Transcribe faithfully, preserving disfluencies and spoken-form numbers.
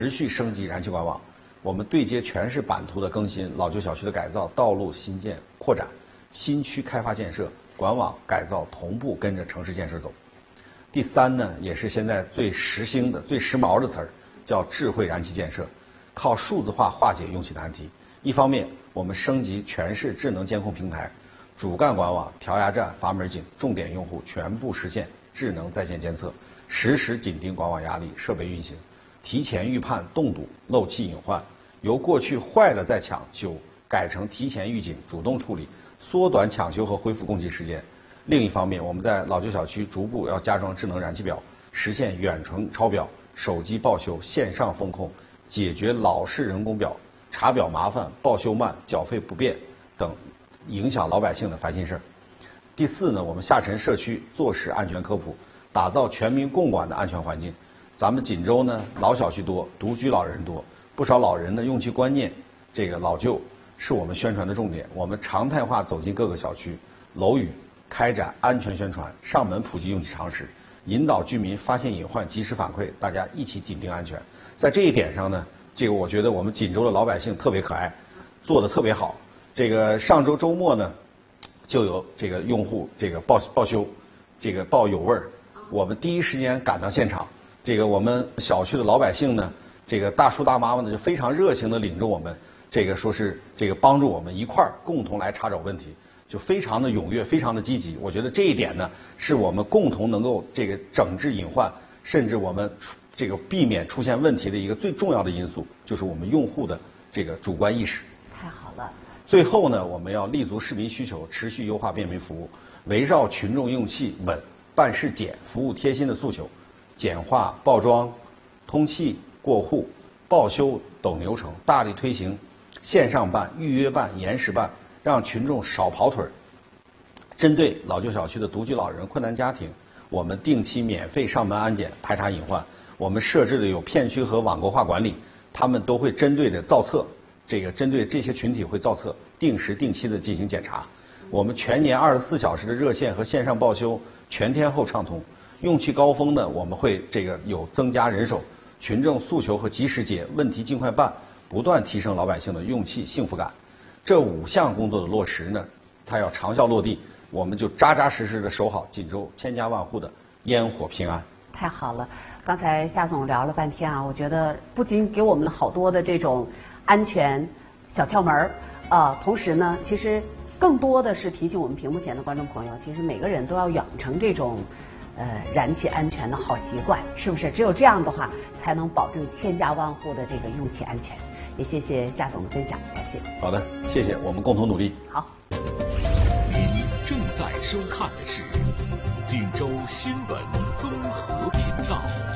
持续升级燃气管网，我们对接全市版图的更新、老旧小区的改造、道路新建扩展、新区开发建设、管网改造同步跟着城市建设走。第三呢，也是现在最时兴的、最时髦的词儿，叫智慧燃气建设，靠数字化化解用气难题。一方面，我们升级全市智能监控平台，主干管网、调压站、阀门井、重点用户全部实现智能在线监测，实时紧盯管网压力、设备运行，提前预判冻堵、漏气隐患，由过去坏了再抢修改成提前预警、主动处理，缩短抢修和恢复供气时间。另一方面，我们在老旧小区逐步要加装智能燃气表，实现远程抄表、手机报修、线上风控，解决老式人工表查表麻烦、报修慢、缴费不便等影响老百姓的烦心事儿。第四呢，我们下沉社区做实安全科普，打造全民共管的安全环境。咱们锦州呢，老小区多，独居老人多，不少老人的用气观念这个老旧是我们宣传的重点。我们常态化走进各个小区楼宇，开展安全宣传，上门普及用气常识，引导居民发现隐患及时反馈，大家一起紧盯安全。在这一点上呢，这个我觉得我们锦州的老百姓特别可爱，做得特别好。这个上周周末呢，就有这个用户这个报报修，这个报有味儿，我们第一时间赶到现场。这个我们小区的老百姓呢，这个大叔大妈们呢就非常热情地领着我们，这个说是这个帮助我们一块儿共同来查找问题，就非常的踊跃，非常的积极。我觉得这一点呢，是我们共同能够这个整治隐患，甚至我们这个避免出现问题的一个最重要的因素，就是我们用户的这个主观意识。 太好了。 最后呢，我们要立足市民需求，持续优化便民服务，围绕群众用气稳、办事简、服务贴心的诉求，简化报装、通气、过户、报修等流程，大力推行线上办、预约办、延时办，让群众少跑腿儿。针对老旧小区的独居老人、困难家庭，我们定期免费上门安检，排查隐患。我们设置的有片区和网格化管理，他们都会针对的造册，这个针对这些群体会造册，定时定期的进行检查。我们全年二十四小时的热线和线上报修全天候畅通。用气高峰呢，我们会这个有增加人手，群众诉求和及时解，问题尽快办，不断提升老百姓的用气幸福感。这五项工作的落实呢，它要长效落地，我们就扎扎实实的守好锦州千家万户的烟火平安。 太好了，刚才夏总聊了半天啊，我觉得不仅给我们了好多的这种安全小窍门儿啊，同时呢，其实更多的是提醒我们屏幕前的观众朋友，其实每个人都要养成这种呃燃气安全的好习惯，是不是？只有这样的话，才能保证千家万户的这个用气安全。也谢谢夏总的分享，感谢。 好的，谢谢，我们共同努力。 好。 您正在收看的是锦州新闻综合频道。